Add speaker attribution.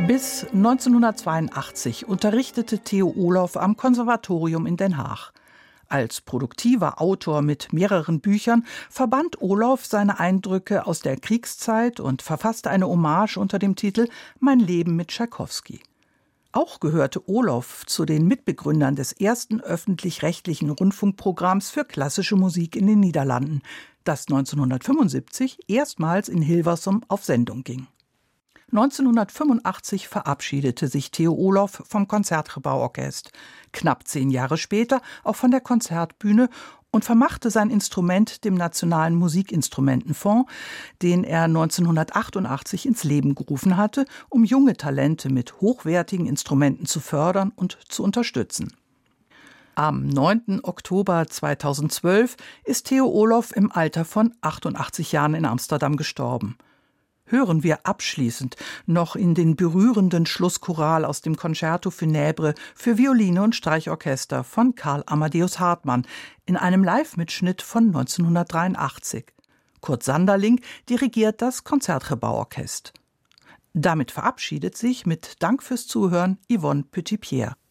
Speaker 1: Bis 1982 unterrichtete Theo Olof am Konservatorium in Den Haag. Als produktiver Autor mit mehreren Büchern verband Olof seine Eindrücke aus der Kriegszeit und verfasste eine Hommage unter dem Titel »Mein Leben mit Tschaikowski«. Auch gehörte Olof zu den Mitbegründern des ersten öffentlich-rechtlichen Rundfunkprogramms für klassische Musik in den Niederlanden, das 1975 erstmals in Hilversum auf Sendung ging. 1985 verabschiedete sich Theo Olof vom Concertgebouworkest, knapp 10 Jahre später auch von der Konzertbühne und vermachte sein Instrument dem Nationalen Musikinstrumentenfonds, den er 1988 ins Leben gerufen hatte, um junge Talente mit hochwertigen Instrumenten zu fördern und zu unterstützen. Am 9. Oktober 2012 ist Theo Olof im Alter von 88 Jahren in Amsterdam gestorben. Hören wir abschließend noch in den berührenden Schlusschoral aus dem Concerto Funèbre für Violine und Streichorchester von Karl Amadeus Hartmann in einem Live-Mitschnitt von 1983. Kurt Sanderling dirigiert das Concertgebouworkest. Damit verabschiedet sich mit Dank fürs Zuhören Yvonne Petitpierre.